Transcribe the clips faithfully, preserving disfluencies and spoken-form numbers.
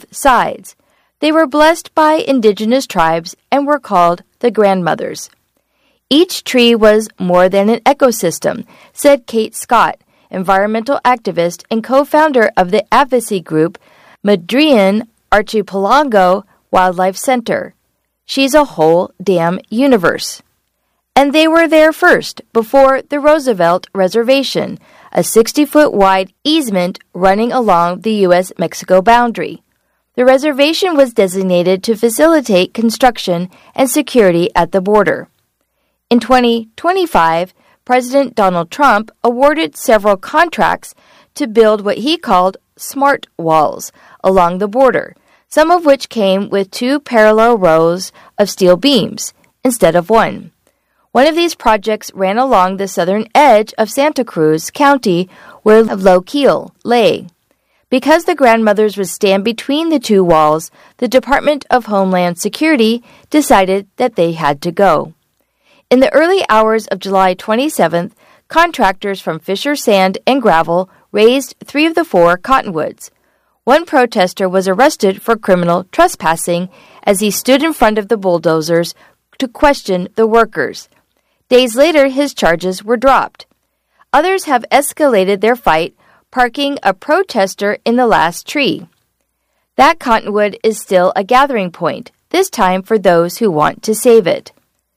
sides. They were blessed by indigenous tribes and were called the grandmothers. Each tree was more than an ecosystem, said Kate Scott, environmental activist and co-founder of the advocacy group Madrean Archipelago Wildlife Center. She's a whole damn universe. And they were there first, before the Roosevelt Reservation, a sixty-foot wide easement running along the U S Mexico boundary. The reservation was designated to facilitate construction and security at the border. In twenty twenty-five, President Donald Trump awarded several contracts to build what he called smart walls along the border, some of which came with two parallel rows of steel beams instead of one. One of these projects ran along the southern edge of Santa Cruz County, where Lochiel lay. Because the grandmothers would stand between the two walls, the Department of Homeland Security decided that they had to go. In the early hours of July twenty-seventh, contractors from Fisher Sand and Gravel razed three of the four cottonwoods. One protester was arrested for criminal trespassing as he stood in front of the bulldozers to question the workers. Days later, his charges were dropped. Others have escalated their fight, parking a protester in the last tree. That cottonwood is still a gathering point, this time for those who want to save it.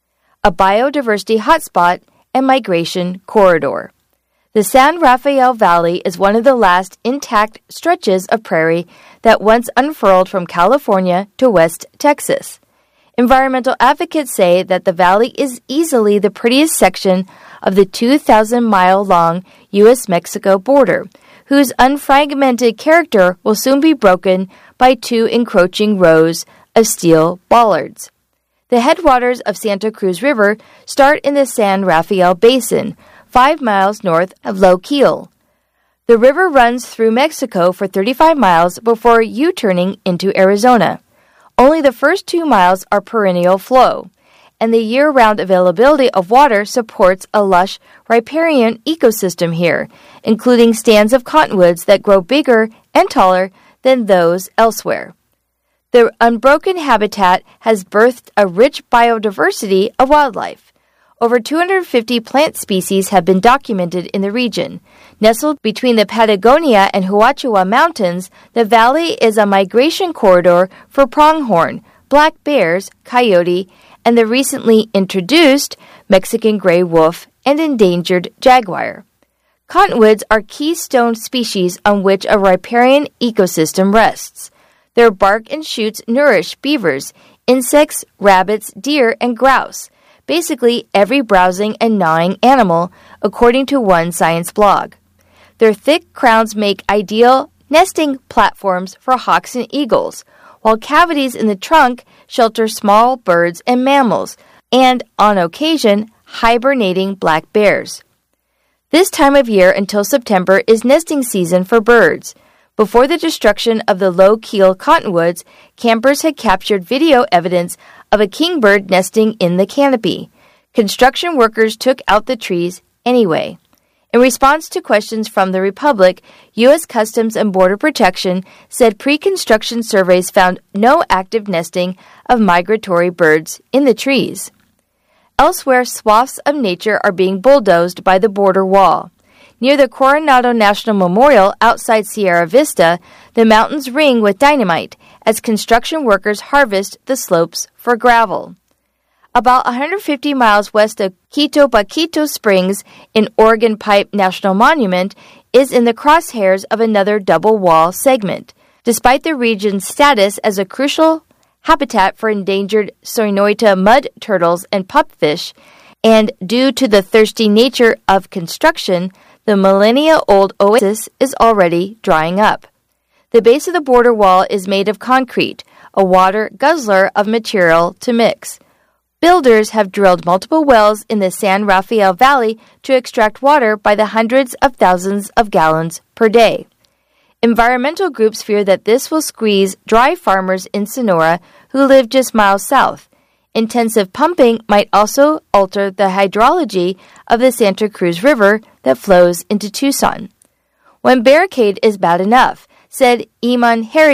A biodiversity hotspot and migration corridor. The San Rafael Valley is one of the last intact stretches of prairie that once unfurled from California to West Texas. Environmental advocates say that the valley is easily the prettiest section of the two thousand mile long U S Mexico border, whose unfragmented character will soon be broken by two encroaching rows of steel bollards. The headwaters of Santa Cruz River start in the San Rafael Basin, five miles north of Lochiel. The river runs through Mexico for thirty-five miles before U-turning into Arizona. Only the first two miles are perennial flow, and the year-round availability of water supports a lush riparian ecosystem here, including stands of cottonwoods that grow bigger and taller than those elsewhere. The unbroken habitat has birthed a rich biodiversity of wildlife. Over two hundred fifty plant species have been documented in the region. Nestled between the Patagonia and Huachua Mountains, the valley is a migration corridor for pronghorn, black bears, coyote, and the recently introduced Mexican gray wolf and endangered jaguar. Cottonwoods are keystone species on which a riparian ecosystem rests. Their bark and shoots nourish beavers, insects, rabbits, deer, and grouse, basically every browsing and gnawing animal, according to one science blog. Their thick crowns make ideal nesting platforms for hawks and eagles, while cavities in the trunk shelter small birds and mammals, and, on occasion, hibernating black bears. This time of year until September is nesting season for birds. Before the destruction of the Lochiel cottonwoods, campers had captured video evidence of a kingbird nesting in the canopy. Construction workers took out the trees anyway. In response to questions from the Republic, U S Customs and Border Protection said pre-construction surveys found no active nesting of migratory birds in the trees. Elsewhere, swaths of nature are being bulldozed by the border wall. Near the Coronado National Memorial outside Sierra Vista, the mountains ring with dynamite as construction workers harvest the slopes for gravel. About one hundred fifty miles west of Quito Paquito Springs in Oregon Pipe National Monument is in the crosshairs of another double wall segment. Despite the region's status as a crucial habitat for endangered Sonoita mud turtles and pupfish, and due to the thirsty nature of construction, the millennia-old oasis is already drying up. The base of the border wall is made of concrete, a water guzzler of material to mix. Builders have drilled multiple wells in the San Rafael Valley to extract water by the hundreds of thousands of gallons per day. Environmental groups fear that this will squeeze dry farmers in Sonora who live just miles south. Intensive pumping might also alter the hydrology of the Santa Cruz River that flows into Tucson. One barricade is bad enough, said Iman Harity,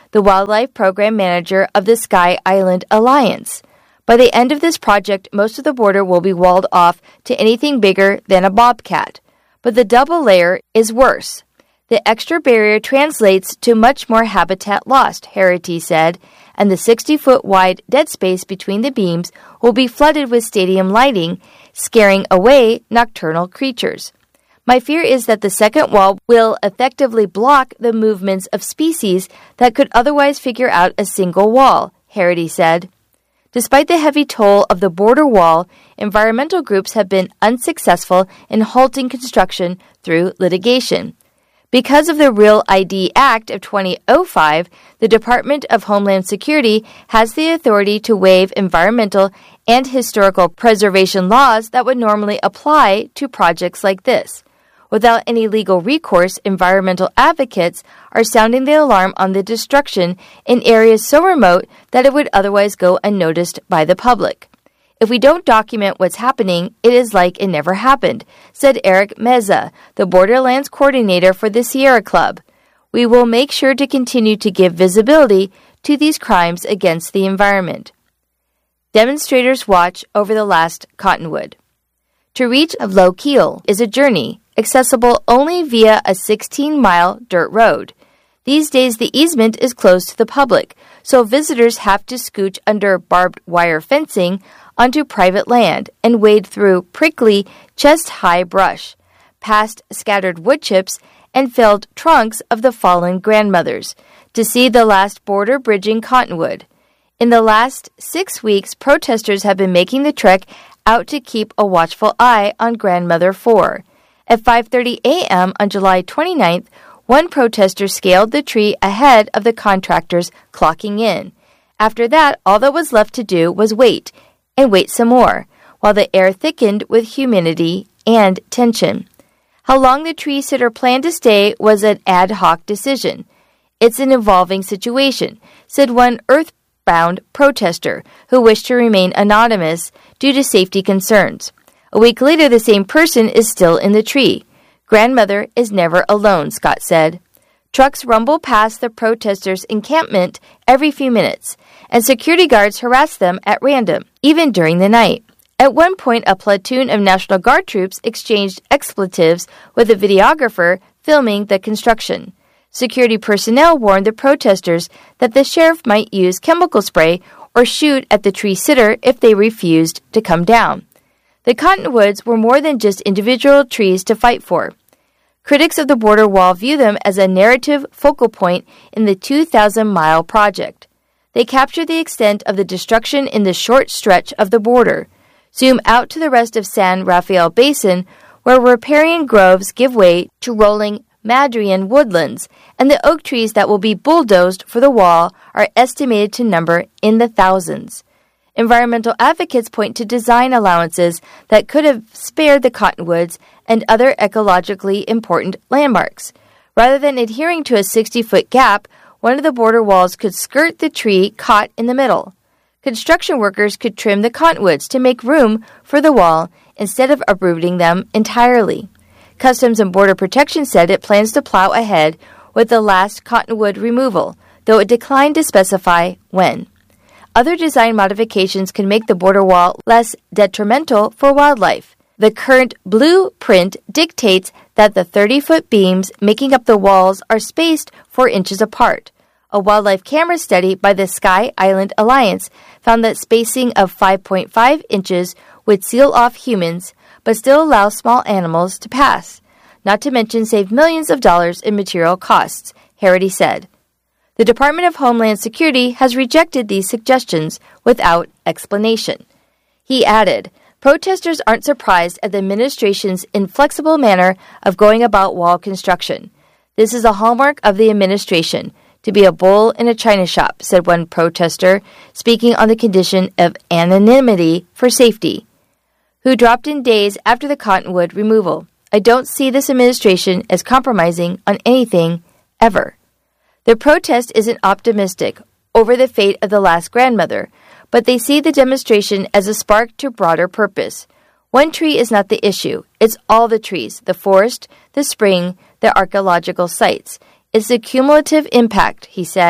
the wildlife program manager of the Sky Island Alliance. By the end of this project, most of the border will be walled off to anything bigger than a bobcat. But the double layer is worse. The extra barrier translates to much more habitat lost, Harity said, and the sixty-foot wide dead space between the beams will be flooded with stadium lighting, scaring away nocturnal creatures. My fear is that the second wall will effectively block the movements of species that could otherwise figure out a single wall, Harity said. Despite the heavy toll of the border wall, environmental groups have been unsuccessful in halting construction through litigation. Because of the Real I D Act of two thousand five, the Department of Homeland Security has the authority to waive environmental and historical preservation laws that would normally apply to projects like this. Without any legal recourse, environmental advocates are sounding the alarm on the destruction in areas so remote that it would otherwise go unnoticed by the public. If we don't document what's happening, it is like it never happened, said Eric Meza, the Borderlands coordinator for the Sierra Club. We will make sure to continue to give visibility to these crimes against the environment. Demonstrators watch over the last cottonwood. To reach Low Keel is a journey, accessible only via a sixteen-mile dirt road. These days, the easement is closed to the public, so visitors have to scooch under barbed wire fencing onto private land and wade through prickly, chest-high brush, past scattered wood chips and felled trunks of the fallen grandmothers, to see the last border bridging cottonwood. In the last six weeks, protesters have been making the trek out to keep a watchful eye on Grandmother four. At five thirty a.m. on July twenty-ninth, one protester scaled the tree ahead of the contractors clocking in. After that, all that was left to do was wait, and wait some more, while the air thickened with humidity and tension. How long the tree sitter planned to stay was an ad hoc decision. It's an evolving situation, said one earthbound protester who wished to remain anonymous due to safety concerns. A week later, the same person is still in the tree. Grandmother is never alone, Scott said. Trucks rumble past the protesters' encampment every few minutes, and security guards harass them at random, even during the night. At one point, a platoon of National Guard troops exchanged expletives with a videographer filming the construction. Security personnel warned the protesters that the sheriff might use chemical spray or shoot at the tree sitter if they refused to come down. The cottonwoods were more than just individual trees to fight for. Critics of the border wall view them as a narrative focal point in the two thousand mile project. They capture the extent of the destruction in the short stretch of the border. Zoom out to the rest of San Rafael Basin, where riparian groves give way to rolling madrian woodlands, and the oak trees that will be bulldozed for the wall are estimated to number in the thousands. Environmental advocates point to design allowances that could have spared the cottonwoods and other ecologically important landmarks. Rather than adhering to a sixty-foot gap, one of the border walls could skirt the tree caught in the middle. Construction workers could trim the cottonwoods to make room for the wall instead of uprooting them entirely. Customs and Border Protection said it plans to plow ahead with the last cottonwood removal, though it declined to specify when. Other design modifications can make the border wall less detrimental for wildlife. The current blueprint dictates that the thirty-foot beams making up the walls are spaced four inches apart. A wildlife camera study by the Sky Island Alliance found that spacing of five point five inches would seal off humans, but still allow small animals to pass, not to mention save millions of dollars in material costs, Harity said. The Department of Homeland Security has rejected these suggestions without explanation. He added, protesters aren't surprised at the administration's inflexible manner of going about wall construction. This is a hallmark of the administration, to be a bull in a china shop, said one protester, speaking on the condition of anonymity for safety, who dropped in days after the cottonwood removal. I don't see this administration as compromising on anything ever. The protest isn't optimistic over the fate of the last grandmother, but they see the demonstration as a spark to broader purpose. One tree is not the issue. It's all the trees, the forest, the spring, the archaeological sites. It's the cumulative impact, he said.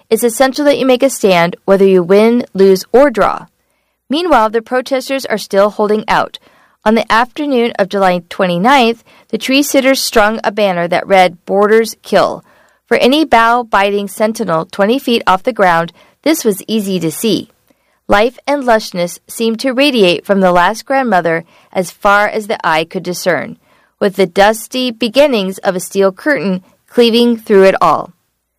It's essential that you make a stand whether you win, lose, or draw. Meanwhile, the protesters are still holding out. On the afternoon of July twenty-ninth, the tree sitters strung a banner that read, "Borders Kill." For any bough-biting sentinel twenty feet off the ground, this was easy to see. Life and lushness seemed to radiate from the last grandmother as far as the eye could discern, with the dusty beginnings of a steel curtain cleaving through it all.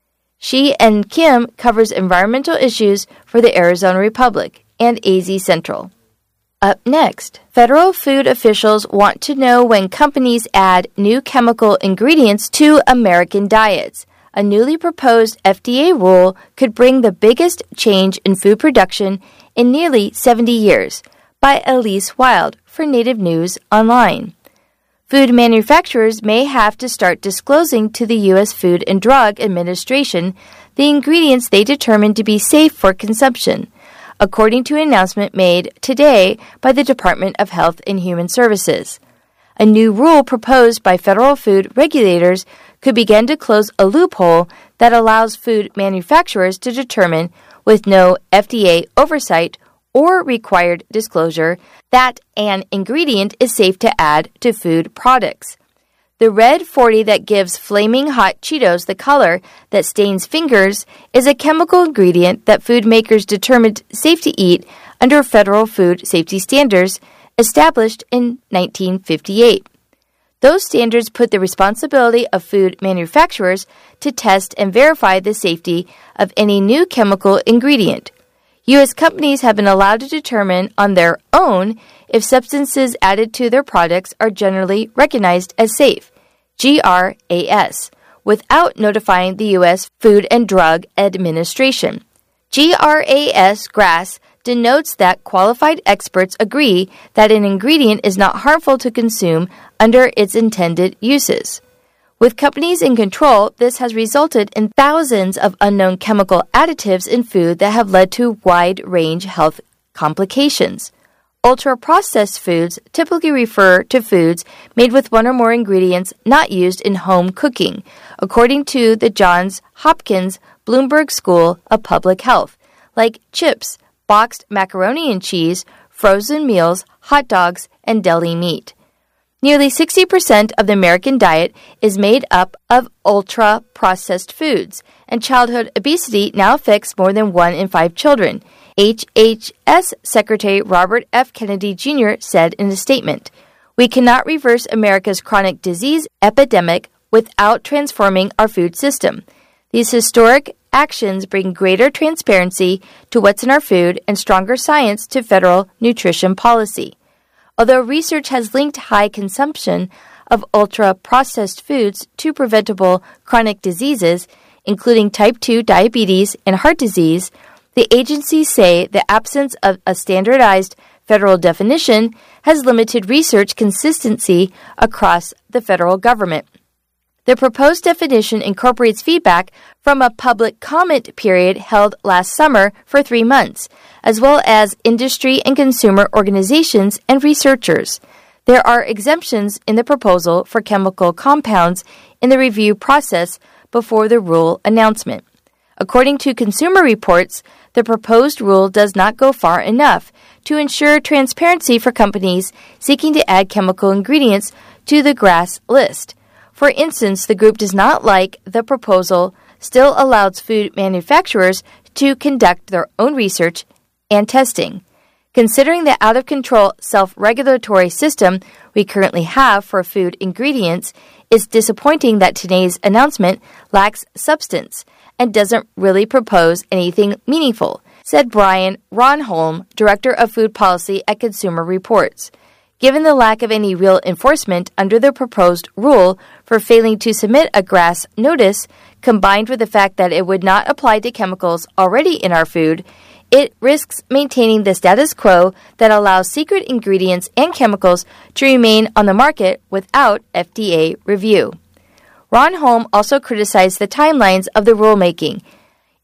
She and Kim covers environmental issues for the Arizona Republic and A Z Central. Up next, federal food officials want to know when companies add new chemical ingredients to American diets. A newly proposed F D A rule could bring the biggest change in food production in nearly seventy years, by Elise Wild for Native News Online. Food manufacturers may have to start disclosing to the U S Food and Drug Administration the ingredients they determine to be safe for consumption, according to an announcement made today by the Department of Health and Human Services. A new rule proposed by federal food regulators could begin to close a loophole that allows food manufacturers to determine, with no F D A oversight or required disclosure, that an ingredient is safe to add to food products. The red forty that gives flaming hot Cheetos the color that stains fingers is a chemical ingredient that food makers determined safe to eat under federal food safety standards established in nineteen fifty-eight. Those standards put the responsibility of food manufacturers to test and verify the safety of any new chemical ingredient. U S companies have been allowed to determine on their own if substances added to their products are generally recognized as safe, G R A S, without notifying the U S Food and Drug Administration. G R A S, GRAS, denotes that qualified experts agree that an ingredient is not harmful to consume under its intended uses. With companies in control, this has resulted in thousands of unknown chemical additives in food that have led to wide-range health complications. Ultra-processed foods typically refer to foods made with one or more ingredients not used in home cooking, according to the Johns Hopkins Bloomberg School of Public Health, like chips, boxed macaroni and cheese, frozen meals, hot dogs, and deli meat. Nearly sixty percent of the American diet is made up of ultra-processed foods, and childhood obesity now affects more than one in five children, H H S Secretary Robert F. Kennedy Junior said in a statement. We cannot reverse America's chronic disease epidemic without transforming our food system. These historic actions bring greater transparency to what's in our food and stronger science to federal nutrition policy. Although research has linked high consumption of ultra-processed foods to preventable chronic diseases, including type two diabetes and heart disease, the agencies say the absence of a standardized federal definition has limited research consistency across the federal government. The proposed definition incorporates feedback from a public comment period held last summer for three months, as well as industry and consumer organizations and researchers. There are exemptions in the proposal for chemical compounds in the review process before the rule announcement. According to Consumer Reports, the proposed rule does not go far enough to ensure transparency for companies seeking to add chemical ingredients to the GRAS list. For instance, the group does not like the proposal still allows food manufacturers to conduct their own research and testing. Considering the out-of-control self-regulatory system we currently have for food ingredients, it's disappointing that today's announcement lacks substance and doesn't really propose anything meaningful, said Brian Ronholm, Director of Food Policy at Consumer Reports. Given the lack of any real enforcement under the proposed rule for failing to submit a GRAS notice, combined with the fact that it would not apply to chemicals already in our food, it risks maintaining the status quo that allows secret ingredients and chemicals to remain on the market without F D A review. Ronholm also criticized the timelines of the rulemaking.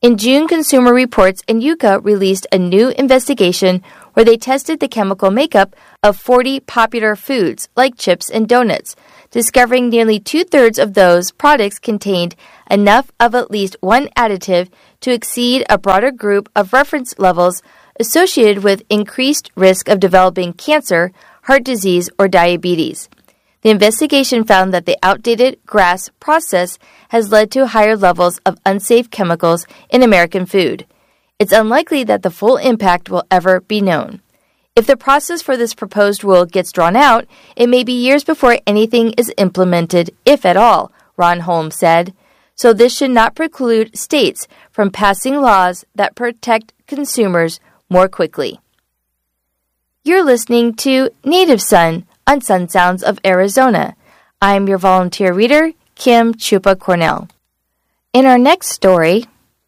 In June, Consumer Reports and Yuka released a new investigation where they tested the chemical makeup of forty popular foods like chips and donuts, discovering nearly two-thirds of those products contained enough of at least one additive to exceed a broader group of reference levels associated with increased risk of developing cancer, heart disease, or diabetes. The investigation found that the outdated GRAS process has led to higher levels of unsafe chemicals in American food. It's unlikely that the full impact will ever be known. If the process for this proposed rule gets drawn out, it may be years before anything is implemented, if at all, Ron Holmes said. So this should not preclude states from passing laws that protect consumers more quickly. You're listening to Native Son on Sun Sounds of Arizona. I'm your volunteer reader, Kim Chupa Cornell. In our next story,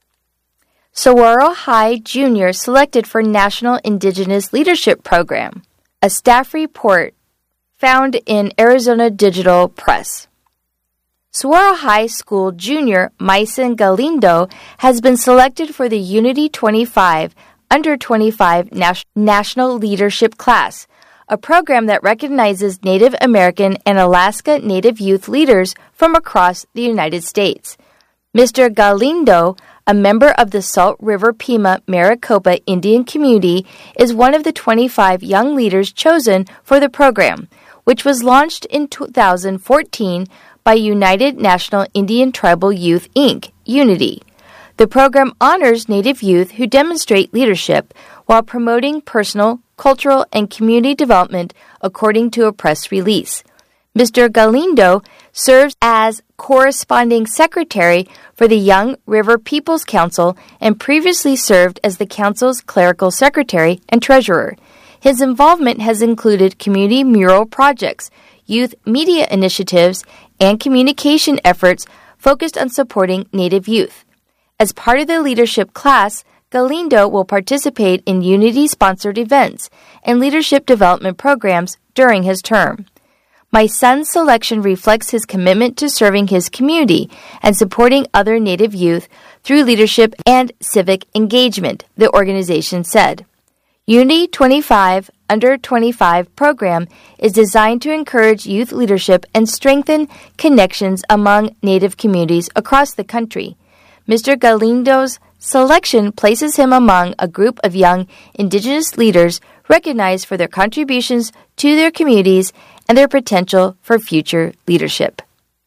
Saguaro High Junior selected for National Indigenous Leadership Program, a staff report found in Arizona Digital Press. Saguaro High School Junior Maison Galindo has been selected for the Unity twenty-five Under twenty-five Nas- National Leadership Class, a program that recognizes Native American and Alaska Native youth leaders from across the United States. Mister Galindo, a member of the Salt River Pima Maricopa Indian community, is one of the twenty-five young leaders chosen for the program, which was launched in two thousand fourteen by United National Indian Tribal Youth, Incorporated, Unity. The program honors Native youth who demonstrate leadership while promoting personal, cultural, and community development, according to a press release. Mister Galindo serves as corresponding secretary for the Young River People's Council and previously served as the council's clerical secretary and treasurer. His involvement has included community mural projects, youth media initiatives, and communication efforts focused on supporting Native youth. As part of the leadership class, Galindo will participate in Unity-sponsored events and leadership development programs during his term. My son's selection reflects his commitment to serving his community and supporting other Native youth through leadership and civic engagement, the organization said. Unity twenty-five Under twenty-five program is designed to encourage youth leadership and strengthen connections among Native communities across the country. Mister Galindo's selection places him among a group of young Indigenous leaders recognized for their contributions to their communities and their potential for future leadership.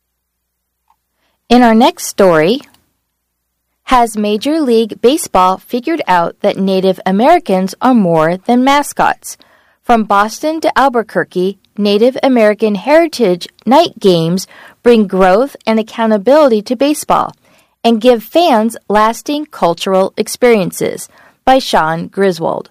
In our next story, has Major League Baseball figured out that Native Americans are more than mascots? From Boston to Albuquerque, Native American Heritage Night Games bring growth and accountability to baseball and give fans lasting cultural experiences, by Sean Griswold.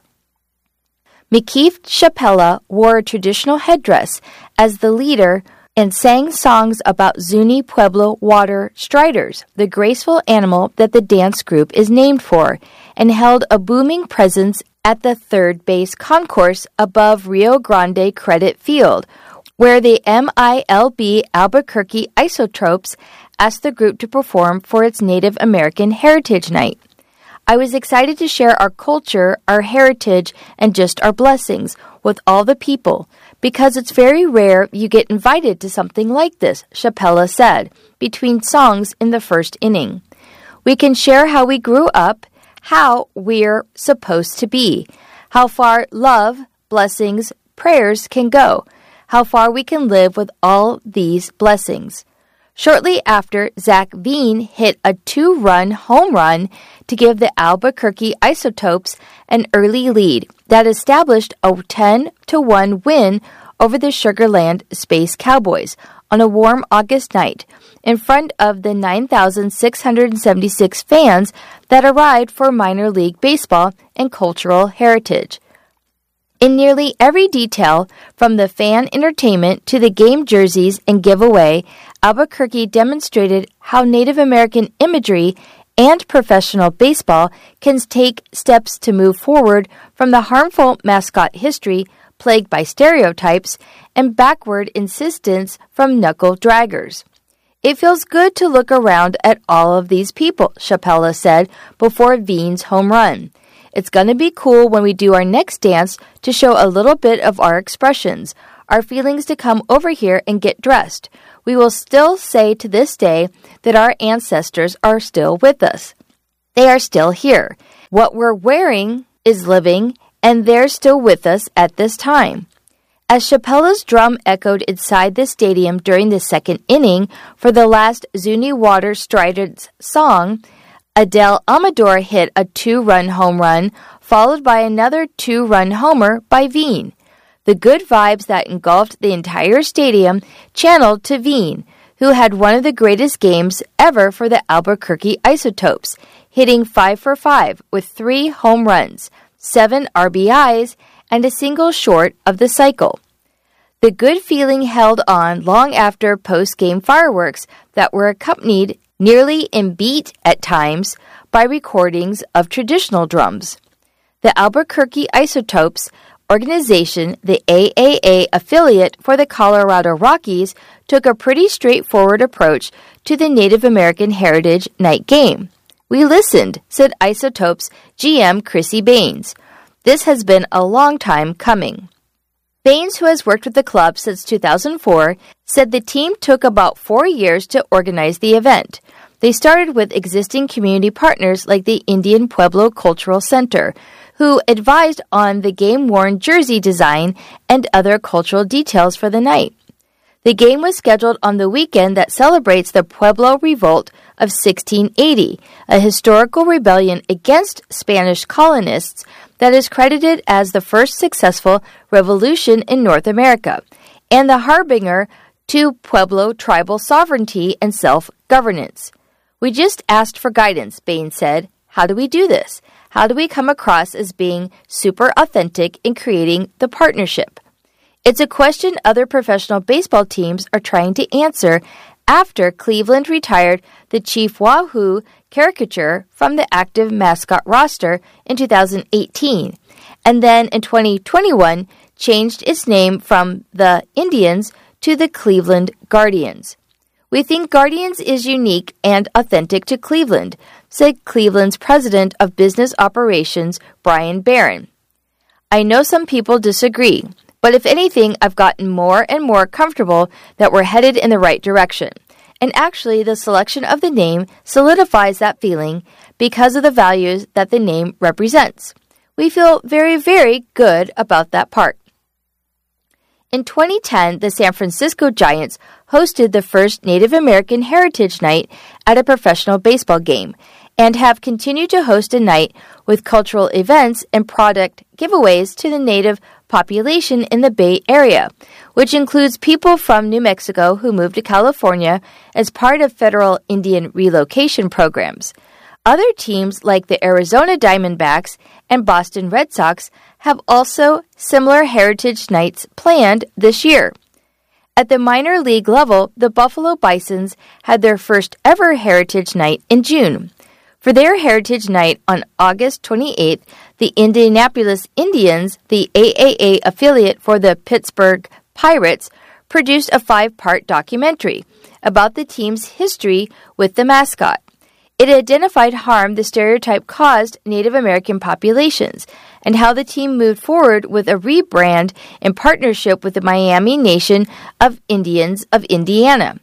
McKeith Chapella wore a traditional headdress as the leader and sang songs about Zuni Pueblo water striders, the graceful animal that the dance group is named for, and held a booming presence at the third base concourse above Rio Grande Credit Field, where the M I L B Albuquerque Isotopes asked the group to perform for its Native American Heritage Night. I was excited to share our culture, our heritage, and just our blessings with all the people, because it's very rare you get invited to something like this, Chapella said, between songs in the first inning. We can share how we grew up, how we're supposed to be, how far love, blessings, prayers can go, how far we can live with all these blessings. Shortly after, Zach Veen hit a two-run home run to give the Albuquerque Isotopes an early lead that established a ten to one win over the Sugar Land Space Cowboys on a warm August night in front of the nine thousand six hundred seventy-six fans that arrived for minor league baseball and cultural heritage. In nearly every detail, from the fan entertainment to the game jerseys and giveaway, Albuquerque demonstrated how Native American imagery and professional baseball can take steps to move forward from the harmful mascot history plagued by stereotypes and backward insistence from knuckle draggers. It feels good to look around at all of these people, Chapela said before Veen's home run. It's going to be cool when we do our next dance to show a little bit of our expressions, our feelings to come over here and get dressed. We will still say to this day that our ancestors are still with us. They are still here. What we're wearing is living, and they're still with us at this time. As Chapela's drum echoed inside the stadium during the second inning for the last Zuni Water Strident's song, Adele Amador hit a two-run home run, followed by another two-run homer by Veen. The good vibes that engulfed the entire stadium channeled to Veen, who had one of the greatest games ever for the Albuquerque Isotopes, hitting five for five with three home runs, seven R B Is, and a single short of the cycle. The good feeling held on long after post-game fireworks that were accompanied nearly in beat at times by recordings of traditional drums. The Albuquerque Isotopes organization, the A A A affiliate for the Colorado Rockies, took a pretty straightforward approach to the Native American Heritage Night game. We listened, said Isotopes G M Chrissy Baines. This has been a long time coming. Baines, who has worked with the club since two thousand four, said the team took about four years to organize the event. They started with existing community partners like the Indian Pueblo Cultural Center, who advised on the game-worn jersey design and other cultural details for the night. The game was scheduled on the weekend that celebrates the Pueblo Revolt of sixteen eighty, a historical rebellion against Spanish colonists that is credited as the first successful revolution in North America, and the harbinger to Pueblo tribal sovereignty and self-governance. We just asked for guidance, Baines said. How do we do this? How do we come across as being super authentic in creating the partnership? It's a question other professional baseball teams are trying to answer after Cleveland retired the Chief Wahoo caricature from the active mascot roster in two thousand eighteen, and then in twenty twenty-one changed its name from the Indians to the Cleveland Guardians. We think Guardians is unique and authentic to Cleveland, said Cleveland's president of business operations, Brian Barron. I know some people disagree, but if anything, I've gotten more and more comfortable that we're headed in the right direction. And actually, the selection of the name solidifies that feeling because of the values that the name represents. We feel very, very good about that part. In twenty ten, the San Francisco Giants hosted the first Native American Heritage Night at a professional baseball game and have continued to host a night with cultural events and product giveaways to the Native population in the Bay Area, which includes people from New Mexico who moved to California as part of federal Indian relocation programs. Other teams like the Arizona Diamondbacks and Boston Red Sox have also similar heritage nights planned this year. At the minor league level, the Buffalo Bisons had their first ever heritage night in June. For their Heritage Night on August twenty-eighth, the Indianapolis Indians, the A A A affiliate for the Pittsburgh Pirates, produced a five-part documentary about the team's history with the mascot. It identified harm the stereotype caused Native American populations and how the team moved forward with a rebrand in partnership with the Miami Nation of Indians of Indiana.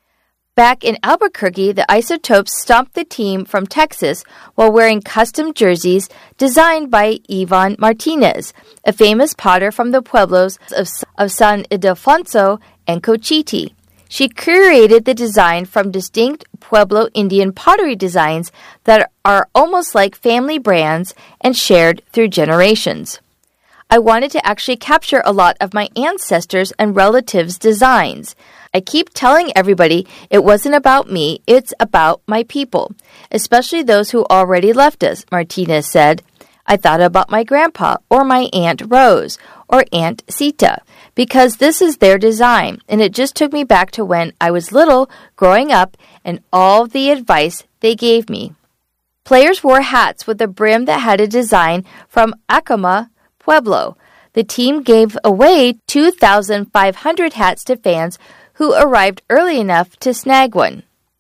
Back in Albuquerque, the Isotopes stomped the team from Texas while wearing custom jerseys designed by Yvonne Martinez, a famous potter from the pueblos of, of San Ildefonso and Cochiti. She curated the design from distinct Pueblo Indian pottery designs that are almost like family brands and shared through generations. I wanted to actually capture a lot of my ancestors' and relatives' designs. I keep telling everybody it wasn't about me, it's about my people, especially those who already left us, Martinez said. I thought about my grandpa or my Aunt Rose or Aunt Sita because this is their design, and it just took me back to when I was little growing up and all the advice they gave me. Players wore hats with a brim that had a design from Acoma, Pueblo. The team gave away two thousand five hundred hats to fans who arrived early enough to snag one.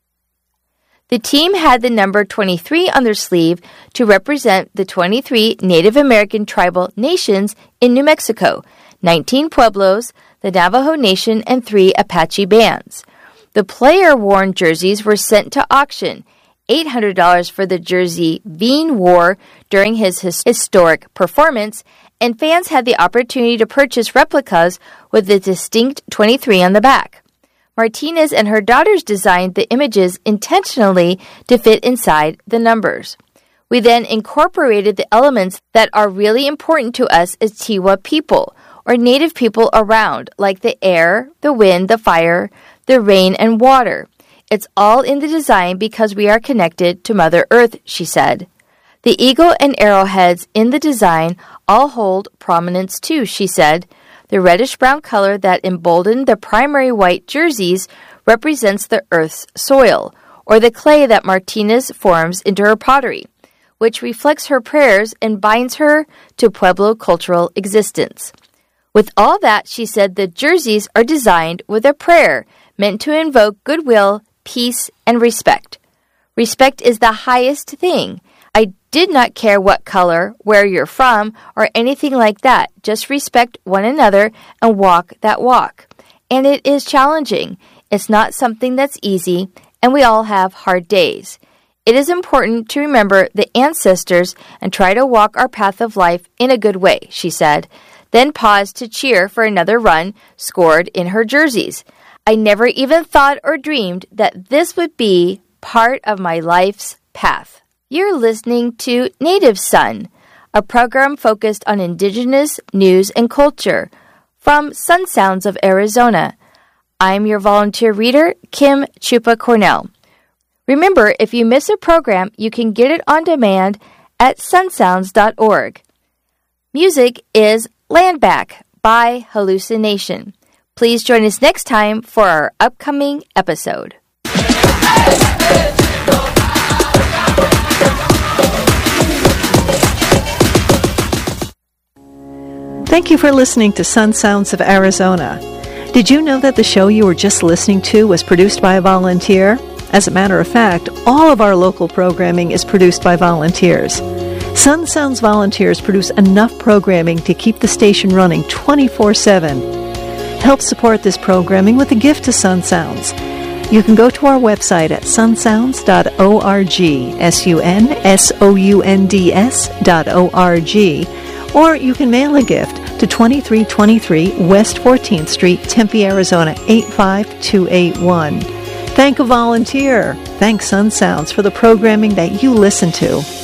The team had the number twenty-three on their sleeve to represent the twenty-three Native American tribal nations in New Mexico, nineteen Pueblos, the Navajo Nation, and three Apache bands. The player-worn jerseys were sent to auction, eight hundred dollars for the jersey Veen wore during his his historic performance, and fans had the opportunity to purchase replicas with the distinct twenty-three on the back. Martinez and her daughters designed the images intentionally to fit inside the numbers. We then incorporated the elements that are really important to us as Tiwa people, or Native people around, like the air, the wind, the fire, the rain, and water. It's all in the design because we are connected to Mother Earth, she said. The eagle and arrowheads in the design all hold prominence too, she said. The reddish-brown color that emboldened the primary white jerseys represents the Earth's soil, or the clay that Martinez forms into her pottery, which reflects her prayers and binds her to Pueblo cultural existence. With all that, she said, the jerseys are designed with a prayer meant to invoke goodwill, peace, and respect. Respect is the highest thing. I did not care what color, where you're from, or anything like that. Just respect one another and walk that walk. And it is challenging. It's not something that's easy, and we all have hard days. It is important to remember the ancestors and try to walk our path of life in a good way, she said, then paused to cheer for another run scored in her jerseys. I never even thought or dreamed that this would be part of my life's path. You're listening to Native Son, a program focused on Indigenous news and culture from Sun Sounds of Arizona. I'm your volunteer reader, Kim Chupa Cornell. Remember, if you miss a program, you can get it on demand at sun sounds dot org. Music is Land Back by Hallucination. Please join us next time for our upcoming episode. Thank you for listening to Sun Sounds of Arizona. Did you know that the show you were just listening to was produced by a volunteer? As a matter of fact, all of our local programming is produced by volunteers. Sun Sounds volunteers produce enough programming to keep the station running twenty-four seven. Help support this programming with a gift to Sun Sounds. You can go to our website at sun sounds dot org, S U N S O U N D S dot O R G, or you can mail a gift to twenty-three twenty-three West fourteenth Street, Tempe, Arizona, eight five two eight one. Thank a volunteer. Thank Sun Sounds for the programming that you listen to.